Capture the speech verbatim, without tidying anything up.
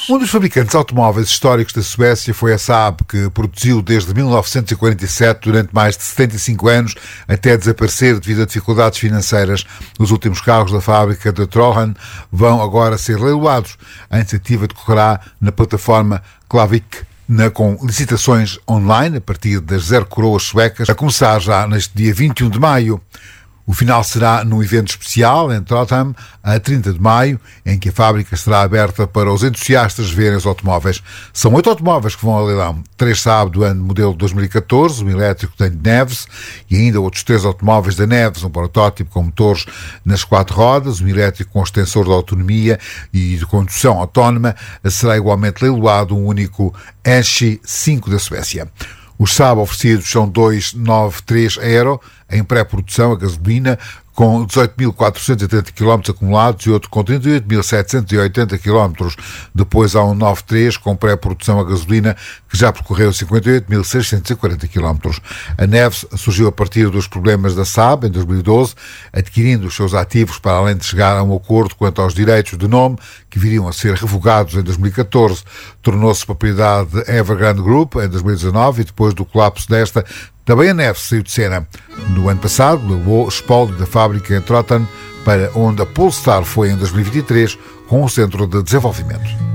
Um dos fabricantes automóveis históricos da Suécia foi a Saab, que produziu desde mil novecentos e quarenta e sete durante mais de setenta e cinco anos, até desaparecer devido a dificuldades financeiras. Os últimos carros da fábrica de Trojan vão agora ser leiloados. A iniciativa decorrerá na plataforma Klavik, Na, com licitações online a partir das zero coroas suecas, a começar já neste dia vinte e um de maio. O final será num evento especial em Trondheim, a trinta de maio, em que a fábrica estará aberta para os entusiastas verem os automóveis. São oito automóveis que vão ao leilão. Três Saab do ano modelo dois mil e catorze, um elétrico da Neves, e ainda outros três automóveis da Neves, um protótipo com motores nas quatro rodas, um elétrico com extensor de autonomia e de condução autónoma. Será igualmente leiloado um único Enchi cinco da Suécia. Os Saab oferecidos são dois nove três Aero, em pré-produção a gasolina, com dezoito mil quatrocentos e oitenta quilómetros acumulados, e outro com trinta e oito mil setecentos e oitenta quilómetros. Depois há um nove três com pré-produção a gasolina, que já percorreu cinquenta e oito mil seiscentos e quarenta quilómetros. A Neves surgiu a partir dos problemas da Saab em dois mil e doze, adquirindo os seus ativos para além de chegar a um acordo quanto aos direitos de nome, que viriam a ser revogados em dois mil e catorze. Tornou-se propriedade da Evergrande Group em dois mil e dezanove, e depois do colapso desta, também a Neves saiu de cena. No ano passado, levou o espólio da fábrica em Trondheim, para onde a Polestar foi em dois mil e vinte e três, com um centro de desenvolvimento.